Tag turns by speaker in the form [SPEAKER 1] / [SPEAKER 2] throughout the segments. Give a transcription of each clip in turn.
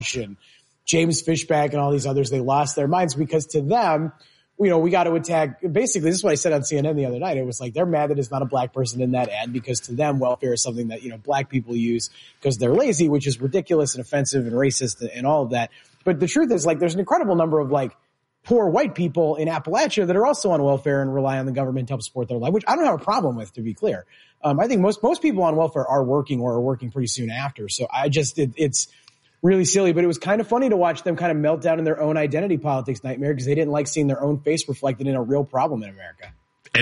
[SPEAKER 1] and James Fishback and all these others, they lost their minds because to them, we got to attack. Basically, this is what I said on CNN the other night. It was like they're mad that it's not a black person in that ad because to them, welfare is something that, black people use because they're lazy, which is ridiculous and offensive and racist and all of that. But the truth is, like, there's an incredible number of, like, poor white people in Appalachia that are also on welfare and rely on the government to help support their life, which I don't have a problem with, to be clear. I think most people on welfare are working or are working pretty soon after. So it's really silly, but it was kind of funny to watch them kind of melt down in their own identity politics nightmare because they didn't like seeing their own face reflected in a real problem in America.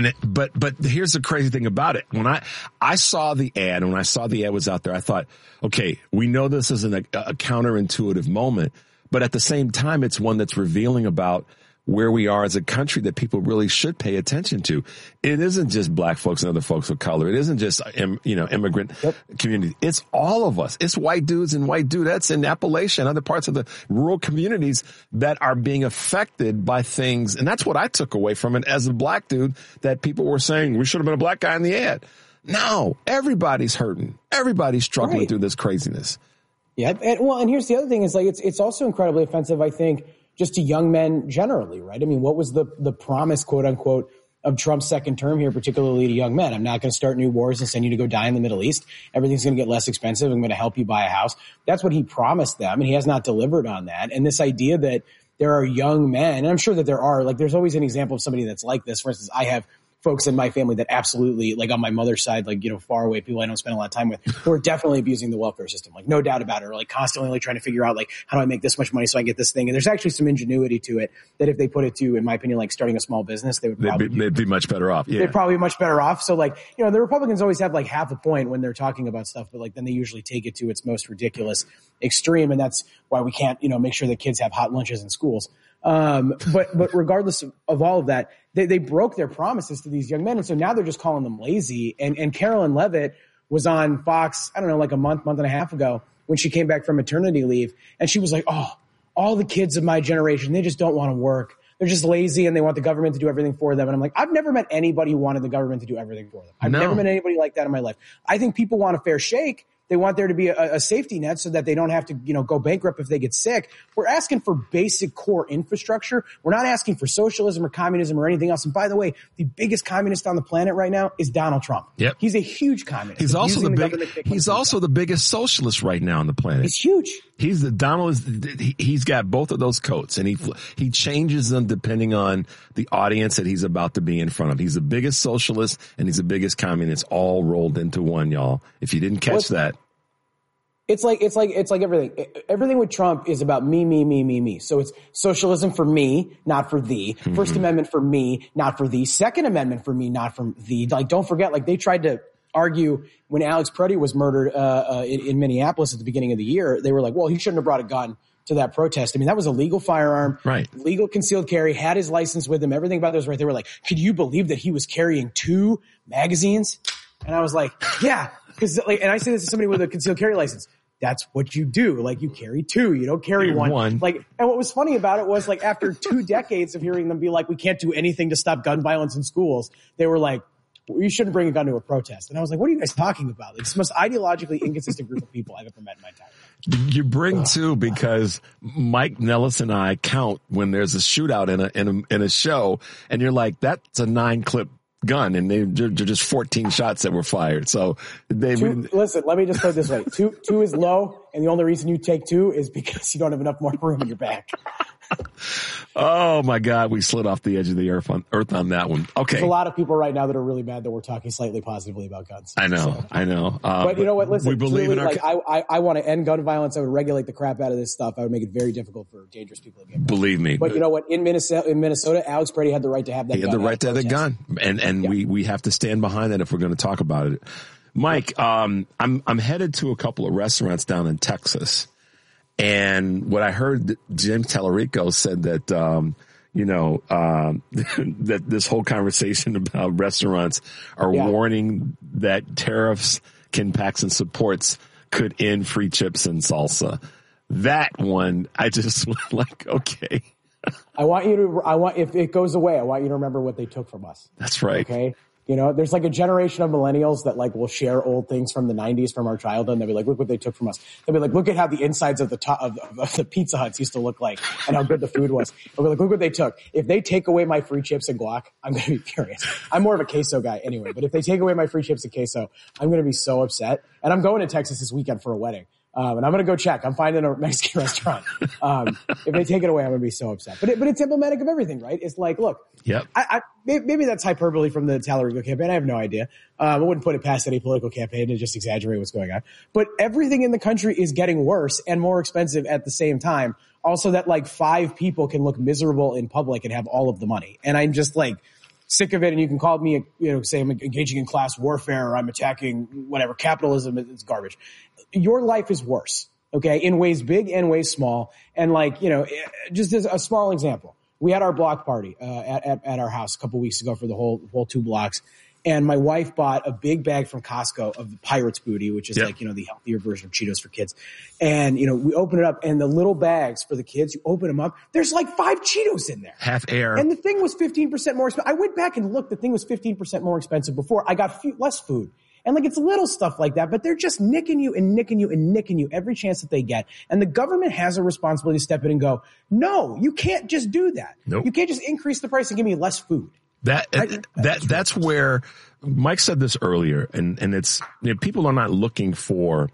[SPEAKER 2] But here's the crazy thing about it. When I saw the ad, and when I saw the ad was out there, I thought, okay, we know this is a counterintuitive moment, but at the same time, it's one that's revealing about where we are as a country that people really should pay attention to. It isn't just black folks and other folks of color. It isn't just, immigrant community. It's all of us. It's white dudes and white dudettes in Appalachia and other parts of the rural communities that are being affected by things. And that's what I took away from it as a black dude, that people were saying we should have been a black guy in the ad. No, everybody's hurting. Everybody's struggling through this craziness.
[SPEAKER 1] Yeah. And here's the other thing is like, it's also incredibly offensive, I think, just to young men generally, right? I mean, what was the promise, quote unquote, of Trump's second term here, particularly to young men? I'm not going to start new wars and send you to go die in the Middle East. Everything's going to get less expensive. I'm going to help you buy a house. That's what he promised them, and he has not delivered on that. And this idea that there are young men, and I'm sure that there are, like, there's always an example of somebody that's like this. For instance, I have folks in my family that absolutely, like on my mother's side, like, far away people I don't spend a lot of time with, who are definitely abusing the welfare system, like no doubt about it, or like constantly like trying to figure out like, how do I make this much money so I get this thing? And there's actually some ingenuity to it that if they put it to, in my opinion, like starting a small business, they'd
[SPEAKER 2] be much better off. Yeah.
[SPEAKER 1] They'd probably be much better off. So like, the Republicans always have like half a point when they're talking about stuff, but like then they usually take it to its most ridiculous extreme. And that's why we can't, make sure that kids have hot lunches in schools. But regardless of all of that, they broke their promises to these young men. And so now they're just calling them lazy. And Carolyn Levitt was on Fox, I don't know, like a month and a half ago when she came back from maternity leave. And she was like, oh, all the kids of my generation, they just don't want to work. They're just lazy and they want the government to do everything for them. And I'm like, I've never met anybody who wanted the government to do everything for them. I've never met anybody like that in my life. I think people want a fair shake. They want there to be a safety net so that they don't have to, go bankrupt if they get sick. We're asking for basic core infrastructure. We're not asking for socialism or communism or anything else. And by the way, the biggest communist on the planet right now is Donald Trump.
[SPEAKER 2] Yep.
[SPEAKER 1] He's a huge communist.
[SPEAKER 2] He's also the biggest socialist right now on the planet.
[SPEAKER 1] He's huge.
[SPEAKER 2] He's got both of those coats, and he changes them depending on the audience that he's about to be in front of. He's the biggest socialist and he's the biggest communist, all rolled into one, y'all. If you didn't catch that.
[SPEAKER 1] It's like everything. Everything with Trump is about me, me, me, me, me. So it's socialism for me, not for thee. Mm-hmm. First Amendment for me, not for thee. Second Amendment for me, not for thee. Like, don't forget, like they tried to argue when Alex Preddy was murdered in Minneapolis at the beginning of the year. They were like, well, he shouldn't have brought a gun to that protest. I mean, that was a legal firearm,
[SPEAKER 2] right?
[SPEAKER 1] Legal concealed carry, had his license with him. Everything about that was right. They were like, could you believe that he was carrying 2 magazines? And I was like, yeah, because like, and I say this to somebody with a concealed carry license. That's what you do. Like, you carry 2, you don't carry one. Like, and what was funny about it was like after 2 decades of hearing them be like, we can't do anything to stop gun violence in schools, they were like, well, you shouldn't bring a gun to a protest. And I was like, what are you guys talking about? Like, it's the most ideologically inconsistent group of people I've ever met in my entire life.
[SPEAKER 2] You bring 2 because Mike Nellis and I count when there's a shootout in a show, and you're like, that's a 9-clip gun, and they're just 14 shots that were fired. So
[SPEAKER 1] listen, let me just put it this way. 2 is low, and the only reason you take 2 is because you don't have enough more room in your back.
[SPEAKER 2] Oh my God, we slid off the edge of the earth on that one. Okay.
[SPEAKER 1] There's a lot of people right now that are really mad that we're talking slightly positively about guns.
[SPEAKER 2] I know.
[SPEAKER 1] But you know what? Listen,
[SPEAKER 2] we believe in our...
[SPEAKER 1] I want to end gun violence. I would regulate the crap out of this stuff. I would make it very difficult for dangerous people to get guns.
[SPEAKER 2] Believe me.
[SPEAKER 1] But you know what? In Minnesota, Alex Preddy had the right to have that gun.
[SPEAKER 2] He had the right to have the gun. And yeah. we have to stand behind that if we're going to talk about it. Mike, I'm headed to a couple of restaurants down in Texas. And what I heard, Jim Tallarico said that, that this whole conversation about restaurants are warning that tariffs Ken Paxton supports could end free chips and salsa. That one, I just like, okay.
[SPEAKER 1] if it goes away, I want you to remember what they took from us.
[SPEAKER 2] That's right.
[SPEAKER 1] Okay. You know, there's like a generation of millennials that like will share old things from the 90s from our childhood. And they'll be like, look what they took from us. They'll be like, look at how the insides of the top of the Pizza Huts used to look like and how good the food was. They'll be like, look what they took. If they take away my free chips and guac, I'm going to be furious. I'm more of a queso guy anyway, but if they take away my free chips and queso, I'm going to be so upset. And I'm going to Texas this weekend for a wedding. And I'm going to go check. I'm finding a Mexican restaurant. If they take it away, I'm going to be so upset. But it's emblematic of everything, right? It's like, look,
[SPEAKER 2] yep.
[SPEAKER 1] Maybe that's hyperbole from the Talarico campaign. I have no idea. I wouldn't put it past any political campaign to just exaggerate what's going on. But everything in the country is getting worse and more expensive at the same time. Also that like 5 people can look miserable in public and have all of the money. And I'm just like sick of it. And you can call me, say I'm engaging in class warfare or I'm attacking whatever capitalism. It's garbage. Your life is worse, okay, in ways big and ways small. And like, just as a small example, we had our block party at our house a couple weeks ago for the whole 2 blocks. And my wife bought a big bag from Costco of the Pirates Booty, which is the healthier version of Cheetos for kids. And, we open it up and the little bags for the kids, you open them up, there's like 5 Cheetos in there.
[SPEAKER 2] Half air.
[SPEAKER 1] And the thing was 15% more expensive. I went back and looked, the thing was 15% more expensive before. I got less food. And like, it's little stuff like that, but they're just nicking you and nicking you and nicking you every chance that they get. And the government has a responsibility to step in and go, no, you can't just do that.
[SPEAKER 2] Nope.
[SPEAKER 1] You can't just increase the price and give me less food.
[SPEAKER 2] That's where Mike said this earlier. And it's, people are not looking for,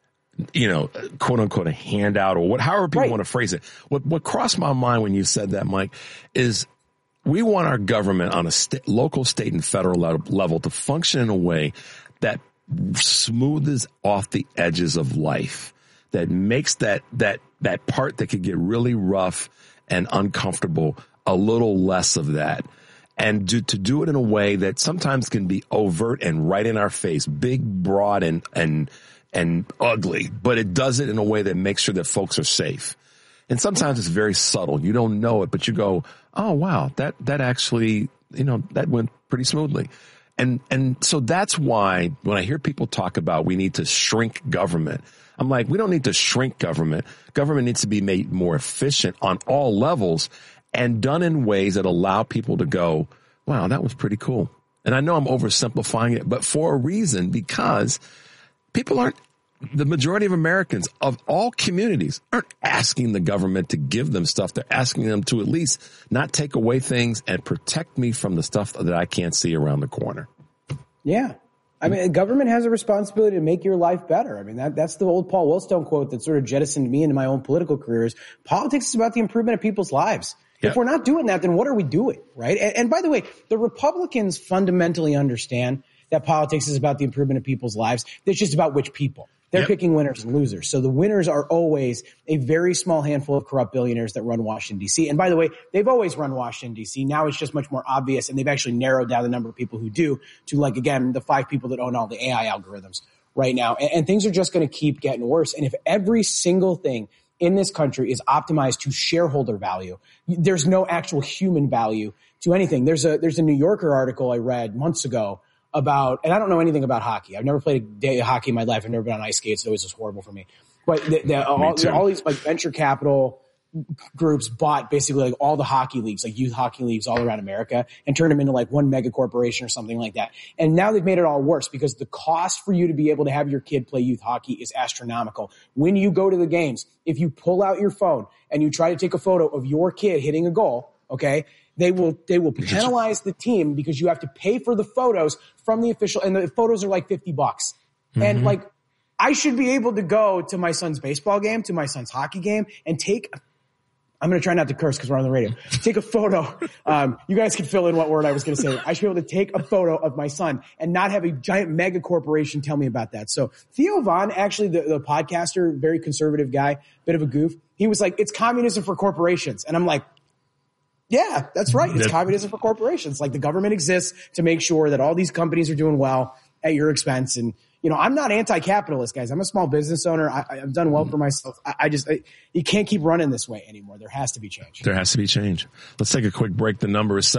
[SPEAKER 2] quote unquote, a handout or however people want to phrase it. What crossed my mind when you said that, Mike, is we want our government on a local, state, and federal level to function in a way that smoothes off the edges of life, that makes that part that could get really rough and uncomfortable a little less of that. And to do it in a way that sometimes can be overt and right in our face, big, broad, and ugly, but it does it in a way that makes sure that folks are safe. And sometimes it's very subtle. You don't know it, but you go, oh, wow, that actually, that went pretty smoothly. And so that's why when I hear people talk about we need to shrink government, I'm like, we don't need to shrink government. Government needs to be made more efficient on all levels and done in ways that allow people to go, wow, that was pretty cool. And I know I'm oversimplifying it, but for a reason, because the majority of Americans of all communities aren't asking the government to give them stuff. They're asking them to at least not take away things and protect me from the stuff that I can't see around the corner.
[SPEAKER 1] Yeah. I mean, government has a responsibility to make your life better. I mean, that's the old Paul Wellstone quote that sort of jettisoned me into my own political career is politics is about the improvement of people's lives. Yep. If we're not doing that, then what are we doing, right? And by the way, the Republicans fundamentally understand that politics is about the improvement of people's lives. It's just about which people. They're picking winners and losers. So the winners are always a very small handful of corrupt billionaires that run Washington, D.C. And by the way, they've always run Washington, D.C. Now it's just much more obvious, and they've actually narrowed down the number of people who do to, like, again, the 5 people that own all the AI algorithms right now. And things are just going to keep getting worse. And if every single thing in this country is optimized to shareholder value, there's no actual human value to anything. There's a New Yorker article I read months ago about, and I don't know anything about hockey. I've never played a day of hockey in my life. I've never been on ice skates. It always was horrible for me. But all these like venture capital groups bought basically like all the hockey leagues, like youth hockey leagues all around America, and turned them into like one mega corporation or something like that. And now they've made it all worse because the cost for you to be able to have your kid play youth hockey is astronomical. When you go to the games, if you pull out your phone and you try to take a photo of your kid hitting a goal, okay, they will penalize the team because you have to pay for the photos from the official, and the photos are like $50. Mm-hmm. And like, I should be able to go to my son's baseball game, to my son's hockey game, and I'm going to try not to curse because we're on the radio. Take a photo. You guys can fill in what word I was going to say. I should be able to take a photo of my son and not have a giant mega corporation tell me about that. So Theo Von, actually the podcaster, very conservative guy, bit of a goof. He was like, it's communism for corporations. And I'm like, yeah, that's right. It's communism for corporations. Like the government exists to make sure that all these companies are doing well at your expense. And, I'm not anti-capitalist, guys. I'm a small business owner. I've done well for myself. You can't keep running this way anymore. There has to be change.
[SPEAKER 2] There has to be change. Let's take a quick break. The number is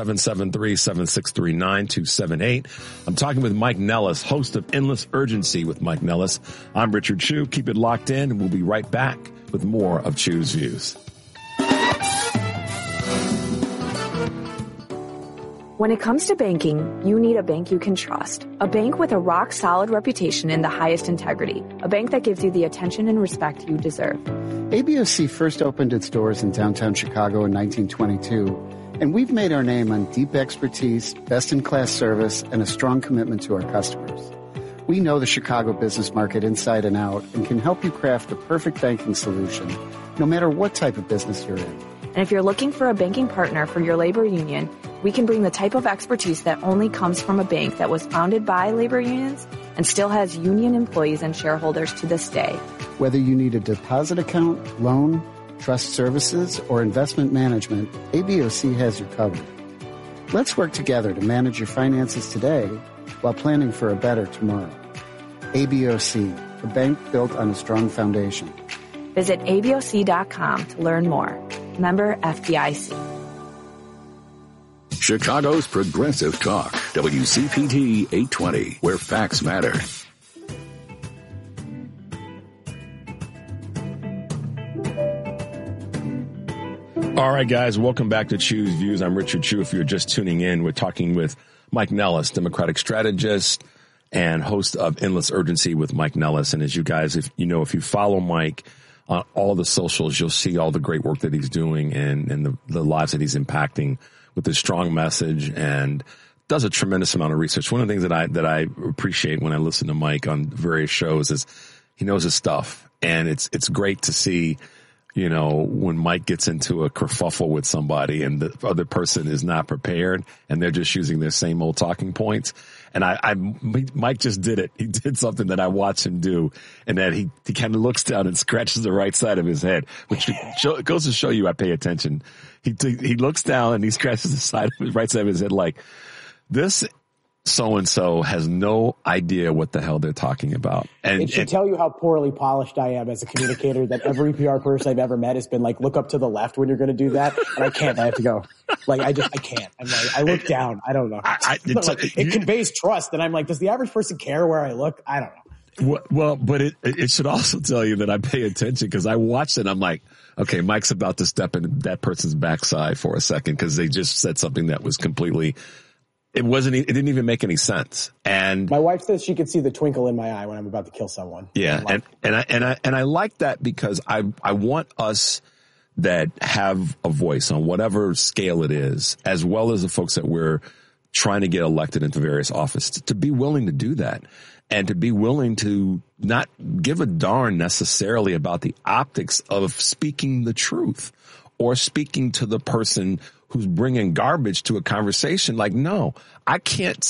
[SPEAKER 2] 773-763-9278. I'm talking with Mike Nellis, host of Endless Urgency with Mike Nellis. I'm Richard Chu. Keep it locked in, and we'll be right back with more of Chu's Views.
[SPEAKER 3] When it comes to banking, you need a bank you can trust. A bank with a rock-solid reputation and the highest integrity. A bank that gives you the attention and respect you deserve.
[SPEAKER 4] ABOC first opened its doors in downtown Chicago in 1922, and we've made our name on deep expertise, best-in-class service, and a strong commitment to our customers. We know the Chicago business market inside and out and can help you craft the perfect banking solution, no matter what type of business you're in.
[SPEAKER 3] And if you're looking for a banking partner for your labor union, we can bring the type of expertise that only comes from a bank that was founded by labor unions and still has union employees and shareholders to this day.
[SPEAKER 4] Whether you need a deposit account, loan, trust services, or investment management, ABOC has you covered. Let's work together to manage your finances today while planning for a better tomorrow. ABOC, a bank built on a strong foundation.
[SPEAKER 3] Visit ABOC.com to learn more. Member FDIC.
[SPEAKER 5] Chicago's Progressive Talk, WCPT 820, where facts matter.
[SPEAKER 2] All right, guys, welcome back to Chew's Views. I'm Richard Chew. If you're just tuning in, we're talking with Mike Nellis, Democratic strategist and host of Endless Urgency with Mike Nellis. And as you guys, if you follow Mike on all the socials, you'll see all the great work that he's doing and the lives that he's impacting with his strong message, and does a tremendous amount of research. One of the things that I appreciate when I listen to Mike on various shows is he knows his stuff, and it's great to see, when Mike gets into a kerfuffle with somebody and the other person is not prepared and they're just using their same old talking points. And Mike just did it. He did something that I watched him do, and that he kind of looks down and scratches the right side of his head, which goes to show you I pay attention. He looks down and he scratches the right side of his head like, this so-and-so has no idea what the hell they're talking about. And
[SPEAKER 1] it should tell you how poorly polished I am as a communicator that every PR person I've ever met has been like, look up to the left when you're going to do that. And I can't. I have to go. Like, I can't. I'm like, I look down. I don't know. It conveys trust. And I'm like, does the average person care where I look? I don't know.
[SPEAKER 2] Well, but it should also tell you that I pay attention, because I watched it. I'm like, okay, Mike's about to step in that person's backside for a second because they just said something that was completely, it didn't even make any sense. And
[SPEAKER 1] my wife says she could see the twinkle in my eye when I'm about to kill someone.
[SPEAKER 2] Yeah. And I like that, because I want us that have a voice on whatever scale it is, as well as the folks that we're trying to get elected into various offices, to be willing to do that, and to be willing to not give a darn necessarily about the optics of speaking the truth or speaking to the person who's bringing garbage to a conversation. Like, no, I can't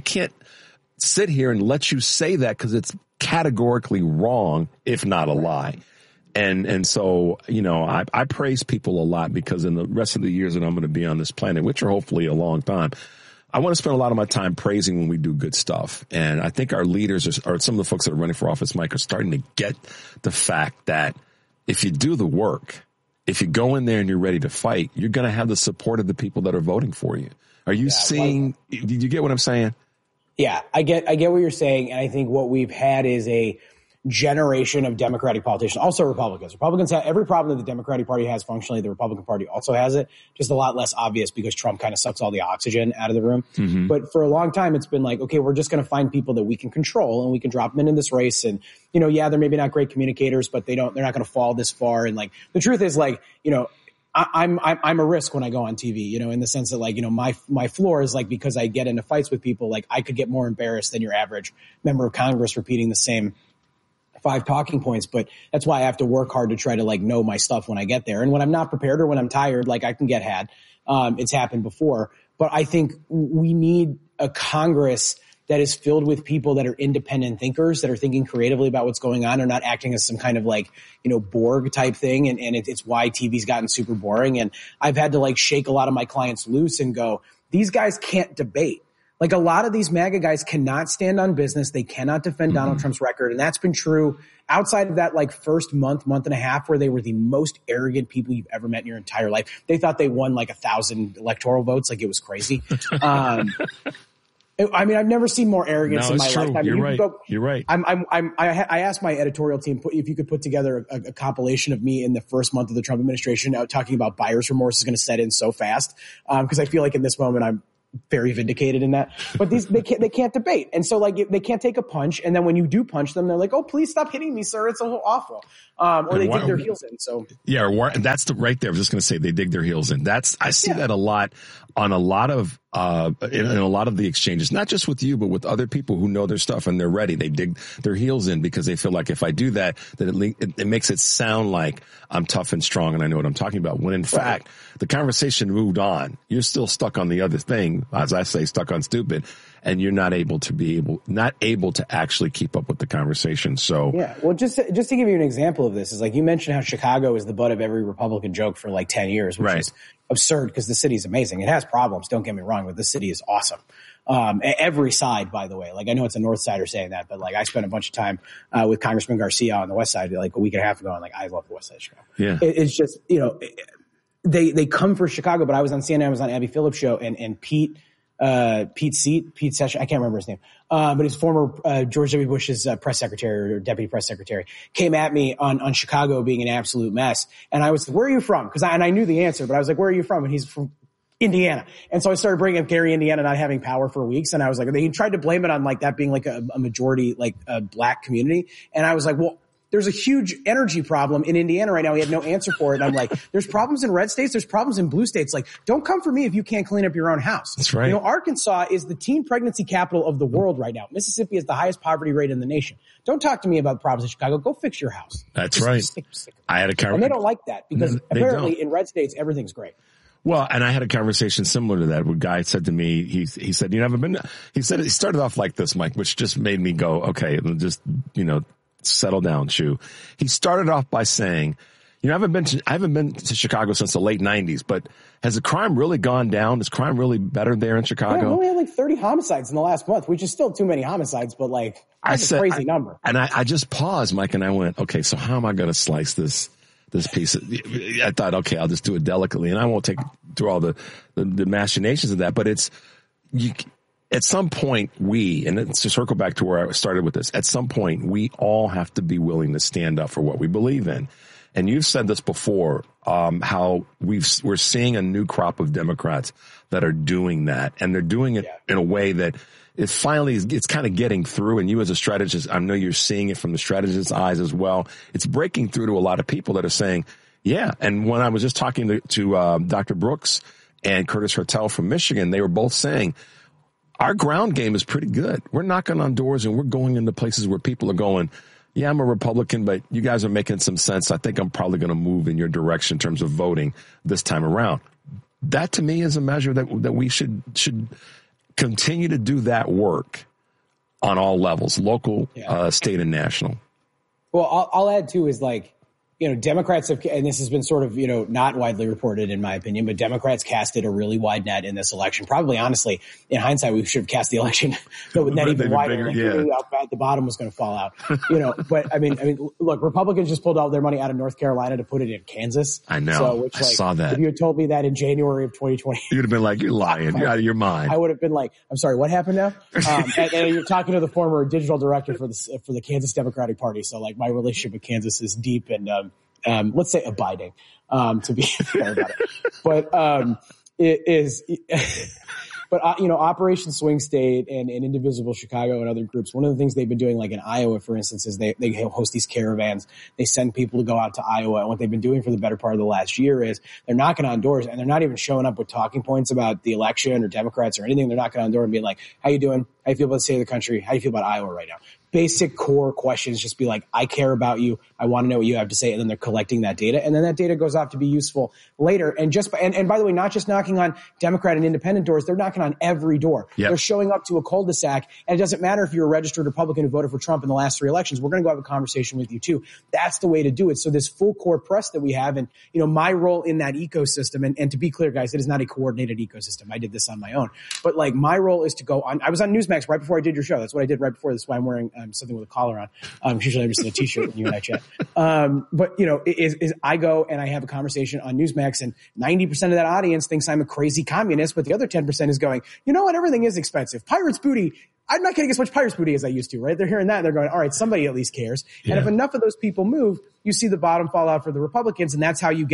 [SPEAKER 2] sit here and let you say that, because it's categorically wrong, if not a lie. And so, I praise people a lot, because in the rest of the years that I'm going to be on this planet, which are hopefully a long time, I want to spend a lot of my time praising when we do good stuff. And I think our leaders or some of the folks that are running for office, Mike, are starting to get the fact that if you do the work, if you go in there and you're ready to fight, you're going to have the support of the people that are voting for you. Are you seeing, did you get what I'm saying?
[SPEAKER 1] Yeah, I get what you're saying. And I think what we've had is a generation of Democratic politicians, also Republicans. Republicans have every problem that the Democratic Party has functionally. The Republican Party also has it, just a lot less obvious, because Trump kind of sucks all the oxygen out of the room. Mm-hmm. But for a long time, it's been like, okay, we're just going to find people that we can control, and we can drop them into this race. And, they're maybe not great communicators, but they're not going to fall this far. And like, the truth is, like, I'm a risk when I go on TV, in the sense that my floor is like, because I get into fights with people, like I could get more embarrassed than your average member of Congress repeating the same 5 talking points, but that's why I have to work hard to try to know my stuff when I get there. And when I'm not prepared or when I'm tired, I can get had. It's happened before, but I think we need a Congress that is filled with people that are independent thinkers, that are thinking creatively about what's going on, or not acting as some kind of Borg type thing. And it's why TV's gotten super boring. And I've had to shake a lot of my clients loose and go, these guys can't debate. A lot of these MAGA guys cannot stand on business. They cannot defend Donald Trump's record. And that's been true outside of that first month and a half, where they were the most arrogant people you've ever met in your entire life. They thought they won 1,000 electoral votes. It was crazy. I've never seen more arrogance in my lifetime.
[SPEAKER 2] You're right.
[SPEAKER 1] I asked my editorial team if you could put together a compilation of me in the first month of the Trump administration, talking about buyer's remorse is going to set in so fast. Because I feel like in this moment very vindicated in that. But they can't debate. And so like they can't take a punch. And then when you do punch them, they're like, oh, please stop hitting me, sir. It's so awful. Or they dig their heels in. So
[SPEAKER 2] yeah, that's right there. I was just going to say they dig their heels in. I see that a lot on a lot of in a lot of the exchanges, not just with you, but with other people who know their stuff and they're ready. They dig their heels in because they feel like if I do that, then it makes it sound like I'm tough and strong and I know what I'm talking about. When in fact, the conversation moved on. You're still stuck on the other thing, as I say, stuck on stupid, and you're not able to actually keep up with the conversation. So
[SPEAKER 1] yeah, well, just to give you an example of this is like you mentioned how Chicago is the butt of every Republican joke for like 10 years, which is absurd because the city is amazing. It has problems. Don't get me wrong, but the city is awesome. Every side, by the way, like I know it's a North Sider saying that, but like I spent a bunch of time with Congressman Garcia on the West Side like a week and a half ago, and like I love the West Side of Chicago. Yeah, it's just they come for Chicago, but I was on CNN, I was on Abby Phillips' show, and Pete Sessions, I can't remember his name, but his former George W. Bush's press secretary or deputy press secretary came at me on Chicago being an absolute mess, and I was like, "Where are you from?" Because I knew the answer, but I was like, "Where are you from?" And he's from Indiana. And so I started bringing up Gary, Indiana not having power for weeks. And I was like, they tried to blame it on like that being like a majority, like a black community. And I was like, well, there's a huge energy problem in Indiana right now. We had no answer for it. And I'm like, there's problems in red states. There's problems in blue states. Like, don't come for me if you can't clean up your own house.
[SPEAKER 2] That's right.
[SPEAKER 1] Arkansas is the teen pregnancy capital of the world right now. Mississippi is the highest poverty rate in the nation. Don't talk to me about the problems in Chicago. Go fix your house.
[SPEAKER 2] That's right. I had a conversation.
[SPEAKER 1] And they don't like that because apparently in red states, everything's great.
[SPEAKER 2] Well, and I had a conversation similar to that. A guy said to me, he said, he started off like this, Mike, which just made me go, okay, just, settle down, Shu. He started off by saying, I haven't been to Chicago since the late 90s, but has the crime really gone down? Is crime really better there in Chicago?
[SPEAKER 1] Yeah, we only had like 30 homicides in the last month, which is still too many homicides, but like, that's a crazy number.
[SPEAKER 2] And I just paused, Mike, and I went, okay, so how am I going to slice this piece? I thought, okay, I'll just do it delicately, and I won't take through all the machinations of that. But at some point, and it's to circle back to where I started with this, at some point, we all have to be willing to stand up for what we believe in. And you've said this before, how we're seeing a new crop of Democrats that are doing that, and they're doing it in a way that it's kind of getting through. And you as a strategist, I know you're seeing it from the strategist's eyes as well. It's breaking through to a lot of people that are saying, yeah. And when I was just talking to Dr. Brooks and Curtis Hertel from Michigan, they were both saying, our ground game is pretty good. We're knocking on doors and we're going into places where people are going, yeah, I'm a Republican, but you guys are making some sense. I think I'm probably going to move in your direction in terms of voting this time around. That to me is a measure that we should continue to do that work on all levels, local, state, and national.
[SPEAKER 1] Well, I'll add too is like, Democrats have, and this has been sort of, not widely reported in my opinion, but Democrats casted a really wide net in this election. Probably, honestly, in hindsight, we should have cast the election with net even wider. Like, really how bad the bottom was going to fall out, But I mean, look, Republicans just pulled all their money out of North Carolina to put it in Kansas.
[SPEAKER 2] I know. I saw that.
[SPEAKER 1] If you had told me that in January of 2020,
[SPEAKER 2] you'd have been like, "You're lying. You're out of your mind."
[SPEAKER 1] I would have been like, "I'm sorry, what happened now?" And you're talking to the former digital director for the Kansas Democratic Party, so like my relationship with Kansas is deep and let's say abiding, to be fair about it. But it is. But Operation Swing State and Indivisible Chicago and other groups, one of the things they've been doing, like in Iowa, for instance, is they host these caravans. They send people to go out to Iowa. And what they've been doing for the better part of the last year is they're knocking on doors, and they're not even showing up with talking points about the election or Democrats or anything. They're knocking on the door and being like, how you doing? How you feel about the state of the country? How you feel about Iowa right now? Basic core questions, just be like, I care about you. I want to know what you have to say. And then they're collecting that data. And then that data goes off to be useful later. And and by the way, not just knocking on Democrat and independent doors, they're knocking on every door. Yep. They're showing up to a cul-de-sac. And it doesn't matter if you're a registered Republican who voted for Trump in the last 3 elections. We're going to go have a conversation with you too. That's the way to do it. So this full core press that we have, and my role in that ecosystem, and to be clear, guys, it is not a coordinated ecosystem. I did this on my own. But like my role is to go on. I was on Newsmax right before I did your show. That's what I did right before. That's why I'm wearing something with a collar on. Usually I'm just in a t-shirt when you and I chat. But I go and I have a conversation on Newsmax, and 90% of that audience thinks I'm a crazy communist, but the other 10% is going, you know what? Everything is expensive. Pirates booty. I'm not getting as much Pirates booty as I used to, right? They're hearing that and they're going, all right, somebody at least cares. Yeah. And if enough of those people move, you see the bottom fall out for the Republicans, and that's how you get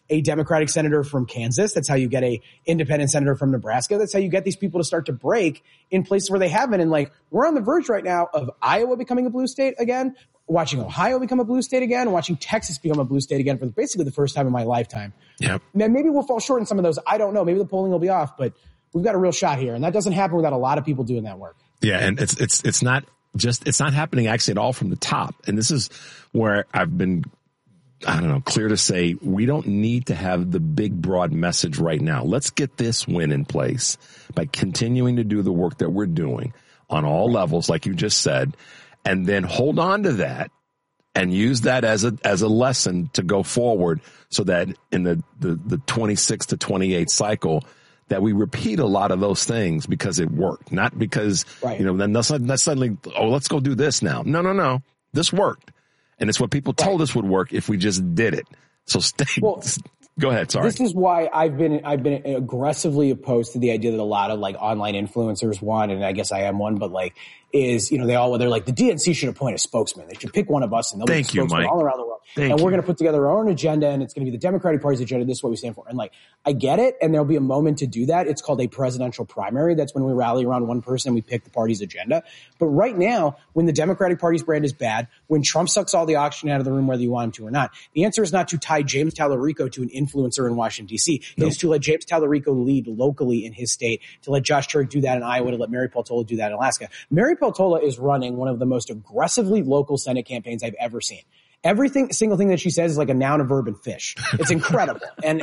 [SPEAKER 1] a Democratic senator from Kansas. That's how you get a independent senator from Nebraska. That's how you get these people to start to break in places where they haven't. And like, we're on the verge right now of Iowa becoming a blue state again, watching Ohio become a blue state again, watching Texas become a blue state again for basically the first time in my lifetime.
[SPEAKER 2] Yep.
[SPEAKER 1] Now, maybe we'll fall short in some of those. I don't know. Maybe the polling will be off, but we've got a real shot here. And that doesn't happen without a lot of people doing that work.
[SPEAKER 2] Yeah. And it's not happening actually at all from the top. And this is where I've been, clear to say we don't need to have the big, broad message right now. Let's get this win in place by continuing to do the work that we're doing on all levels, like you just said, and then hold on to that and use that as a lesson to go forward so that in the 26 to 28 cycle that we repeat a lot of those things because it worked, not because, then that's suddenly, let's go do this now. No. This worked. And it's what people told us would work if we just did it. So go ahead. Sorry.
[SPEAKER 1] This is why I've been aggressively opposed to the idea that a lot of like online influencers want, and I guess I am one, but like they're like the DNC should appoint a spokesman. They should pick one of us and they'll be a spokesman all around the world. We're going to put together our own agenda and it's going to be the Democratic Party's agenda. This is what we stand for. And like, I get it. And there'll be a moment to do that. It's called a presidential primary. That's when we rally around one person and we pick the party's agenda. But right now, when the Democratic Party's brand is bad, when Trump sucks all the oxygen out of the room, whether you want him to or not, the answer is not to tie James Tallarico to an influencer in Washington, D.C. Nope. It is to let James Tallarico lead locally in his state, to let Josh Turk do that in Iowa, to let Mary Peltola do that in Alaska. Mary Peltola is running one of the most aggressively local Senate campaigns I've ever seen. Single thing that she says is like a noun, a verb, and fish. It's incredible.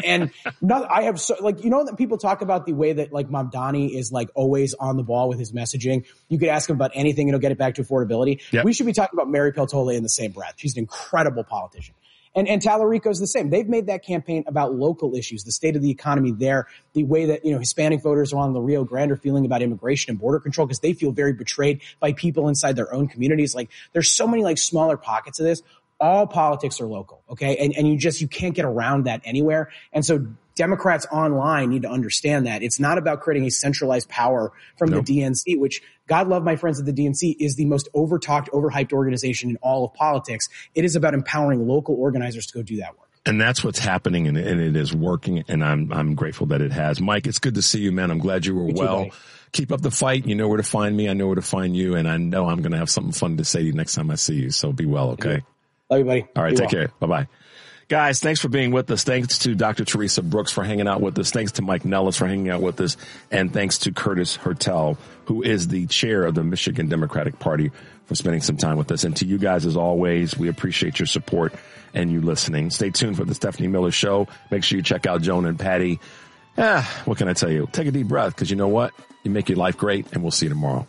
[SPEAKER 1] That people talk about the way that like Mamdani is like always on the ball with his messaging. You could ask him about anything and he'll get it back to affordability. Yep. We should be talking about Mary Peltola in the same breath. She's an incredible politician. And Tallarico's the same. They've made that campaign about local issues, the state of the economy there, the way that, Hispanic voters along the Rio Grande are feeling about immigration and border control because they feel very betrayed by people inside their own communities. Like there's so many like smaller pockets of this. All politics are local. Okay. And you can't get around that anywhere. And so Democrats online need to understand that it's not about creating a centralized power from the DNC, which God love my friends at the DNC is the most overtalked, overhyped organization in all of politics. It is about empowering local organizers to go do that work. And that's what's happening, and it is working, and I'm grateful that it has. Mike, it's good to see you, man. I'm glad you were well. Keep up the fight. You know where to find me. I know where to find you, and I know I'm going to have something fun to say to you next time I see you. So be well, okay? Love you, buddy. All right, take care. Bye-bye. Guys, thanks for being with us. Thanks to Dr. Teresa Brooks for hanging out with us. Thanks to Mike Nellis for hanging out with us. And thanks to Curtis Hertel, who is the chair of the Michigan Democratic Party, for spending some time with us. And to you guys, as always, we appreciate your support and you listening. Stay tuned for the Stephanie Miller Show. Make sure you check out Joan and Patty. What can I tell you? Take a deep breath, because you know what? You make your life great, and we'll see you tomorrow.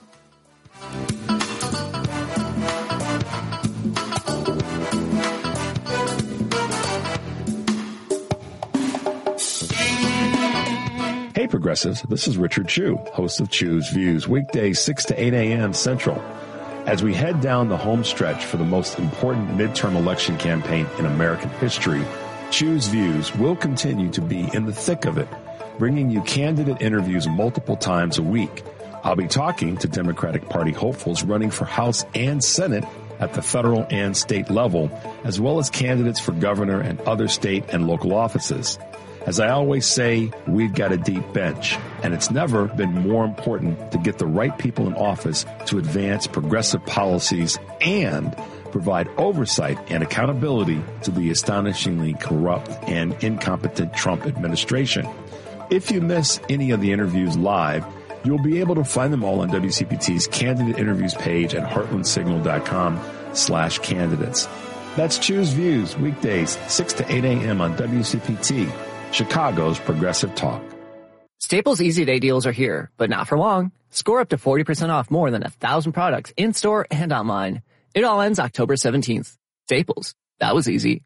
[SPEAKER 1] Hey, progressives, this is Richard Chu, host of Chu's Views, weekdays 6 to 8 a.m. Central. As we head down the home stretch for the most important midterm election campaign in American history, Chu's Views will continue to be in the thick of it, bringing you candidate interviews multiple times a week. I'll be talking to Democratic Party hopefuls running for House and Senate at the federal and state level, as well as candidates for governor and other state and local offices. As I always say, we've got a deep bench, and it's never been more important to get the right people in office to advance progressive policies and provide oversight and accountability to the astonishingly corrupt and incompetent Trump administration. If you miss any of the interviews live, you'll be able to find them all on WCPT's candidate interviews page at heartlandsignal.com/candidates. That's Choose Views, weekdays 6 to 8 a.m. on WCPT. Chicago's Progressive Talk.
[SPEAKER 6] Staples Easy Day deals are here, but not for long. Score up to 40% off more than 1,000 products in-store and online. It all ends October 17th. Staples. That was easy.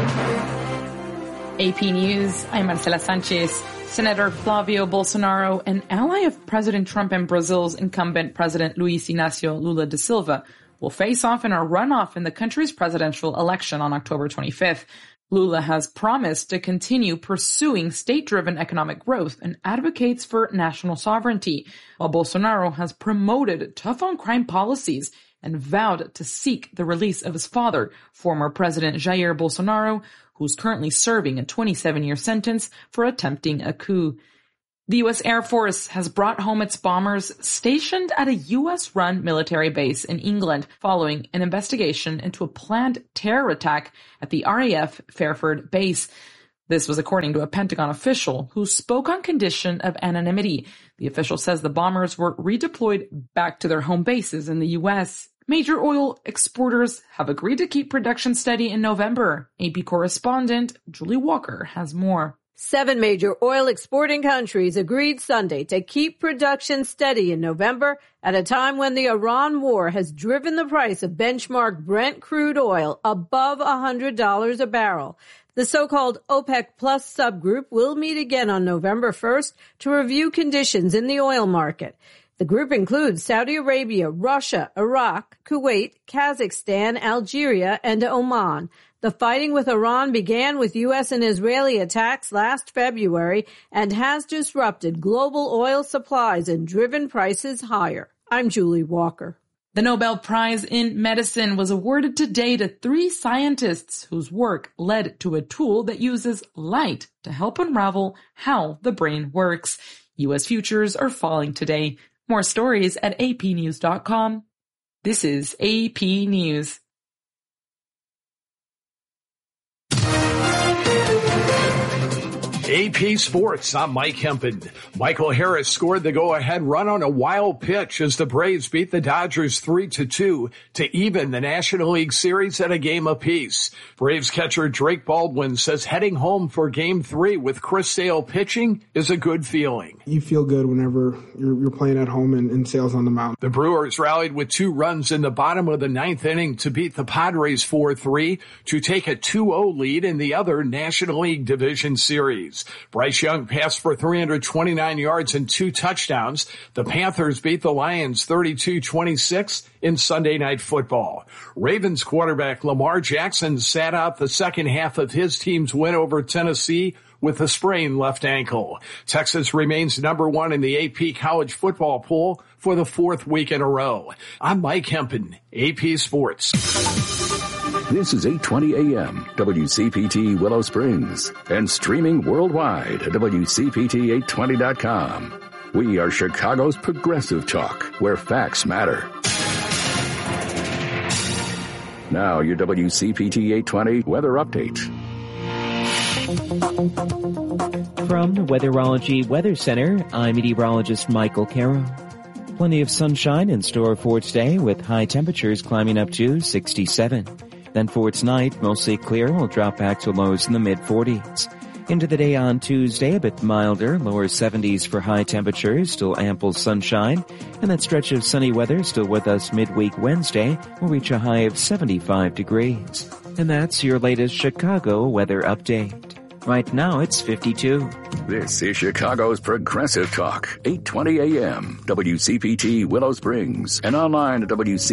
[SPEAKER 7] AP News, I'm Marcela Sanchez. Senator Flavio Bolsonaro, an ally of President Trump and Brazil's incumbent President Luiz Inácio Lula da Silva, will face off in a runoff in the country's presidential election on October 25th. Lula has promised to continue pursuing state-driven economic growth and advocates for national sovereignty, while Bolsonaro has promoted tough-on-crime policies, and vowed to seek the release of his father, former President Jair Bolsonaro, who's currently serving a 27-year sentence for attempting a coup. The U.S. Air Force has brought home its bombers stationed at a U.S.-run military base in England following an investigation into a planned terror attack at the RAF Fairford base. This was according to a Pentagon official who spoke on condition of anonymity. The official says the bombers were redeployed back to their home bases in the U.S. Major oil exporters have agreed to keep production steady in November. AP correspondent Julie Walker has more.
[SPEAKER 8] 7 major oil exporting countries agreed Sunday to keep production steady in November at a time when the Iran war has driven the price of benchmark Brent crude oil above $100 a barrel. The so-called OPEC Plus subgroup will meet again on November 1st to review conditions in the oil market. The group includes Saudi Arabia, Russia, Iraq, Kuwait, Kazakhstan, Algeria, and Oman. The fighting with Iran began with U.S. and Israeli attacks last February and has disrupted global oil supplies and driven prices higher. I'm Julie Walker.
[SPEAKER 7] The Nobel Prize in Medicine was awarded today to 3 scientists whose work led to a tool that uses light to help unravel how the brain works. U.S. futures are falling today. More stories at apnews.com. This is AP News.
[SPEAKER 9] AP Sports, I'm Mike Hempen. Michael Harris scored the go-ahead run on a wild pitch as the Braves beat the Dodgers 3-2 to even the National League Series at a game apiece. Braves catcher Drake Baldwin says heading home for Game 3 with Chris Sale pitching is a good feeling.
[SPEAKER 10] You feel good whenever you're playing at home and Sale's on the mound.
[SPEAKER 9] The Brewers rallied with 2 runs in the bottom of the 9th inning to beat the Padres 4-3 to take a 2-0 lead in the other National League Division Series. Bryce Young passed for 329 yards and 2 touchdowns. The Panthers beat the Lions 32-26 in Sunday Night Football. Ravens quarterback Lamar Jackson sat out the second half of his team's win over Tennessee with a sprained left ankle. Texas remains number 1 in the AP college football poll for the 4th week in a row. I'm Mike Hempen, AP Sports.
[SPEAKER 5] This is 820 AM, WCPT Willow Springs, and streaming worldwide at WCPT820.com. We are Chicago's progressive talk, where facts matter. Now, your WCPT 820 weather update.
[SPEAKER 11] From the Weatherology Weather Center, I'm meteorologist Michael Caro. Plenty of sunshine in store for today, with high temperatures climbing up to 67. Then for tonight, mostly clear, we'll drop back to lows in the mid-40s. Into the day on Tuesday, a bit milder, lower 70s for high temperatures, still ample sunshine, and that stretch of sunny weather still with us midweek Wednesday will reach a high of 75 degrees. And that's your latest Chicago weather update. Right now, it's 52.
[SPEAKER 5] This is Chicago's Progressive Talk, 820 AM, WCPT Willow Springs, and online at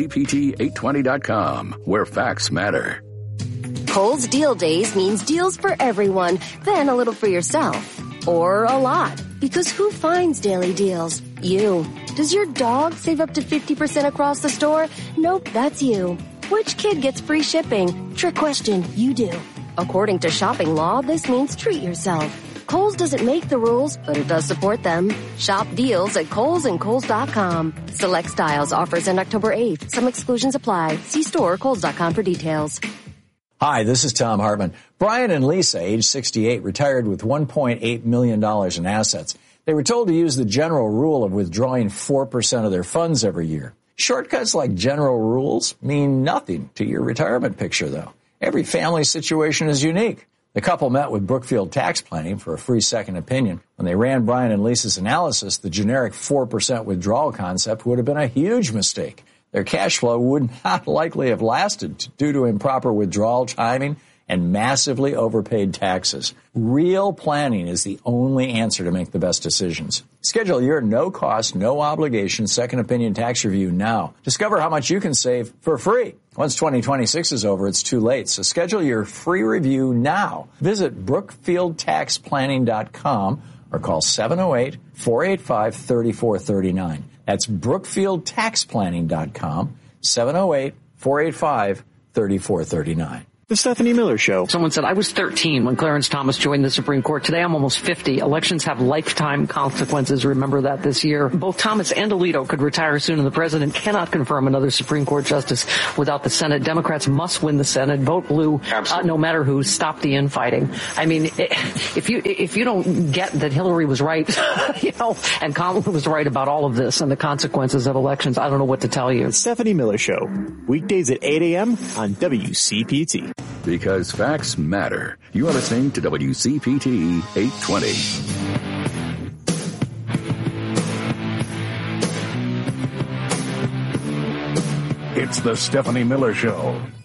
[SPEAKER 5] WCPT820.com, where facts matter.
[SPEAKER 12] Kohl's Deal Days means deals for everyone, then a little for yourself. Or a lot. Because who finds daily deals? You. Does your dog save up to 50% across the store? Nope, that's you. Which kid gets free shipping? Trick question, you do. According to shopping law, this means treat yourself. Kohl's doesn't make the rules, but it does support them. Shop deals at Kohl's and Kohl's.com. Select styles, offers end October 8th. Some exclusions apply. See store or Kohl's.com for details.
[SPEAKER 13] Hi, this is Tom Hartman. Brian and Lisa, age 68, retired with $1.8 million in assets. They were told to use the general rule of withdrawing 4% of their funds every year. Shortcuts like general rules mean nothing to your retirement picture, though. Every family situation is unique. The couple met with Brookfield Tax Planning for a free second opinion. When they ran Brian and Lisa's analysis, the generic 4% withdrawal concept would have been a huge mistake. Their cash flow would not likely have lasted due to improper withdrawal timing and massively overpaid taxes. Real planning is the only answer to make the best decisions. Schedule your no-cost, no-obligation second opinion tax review now. Discover how much you can save for free. Once 2026 is over, it's too late, so schedule your free review now. Visit BrookfieldTaxPlanning.com or call 708-485-3439. That's BrookfieldTaxPlanning.com, 708-485-3439.
[SPEAKER 14] The Stephanie Miller Show.
[SPEAKER 15] Someone said, I was 13 when Clarence Thomas joined the Supreme Court. Today I'm almost 50. Elections have lifetime consequences. Remember that this year. Both Thomas and Alito could retire soon, and the president cannot confirm another Supreme Court justice without the Senate. Democrats must win the Senate. Vote blue, no matter who. Stop the infighting. I mean, if you don't get that Hillary was right, and Kamala was right about all of this and the consequences of elections, I don't know what to tell you.
[SPEAKER 14] The Stephanie Miller Show. Weekdays at 8 a.m. on WCPT.
[SPEAKER 5] Because facts matter. You are listening to WCPT 820.
[SPEAKER 16] It's the Stephanie Miller Show.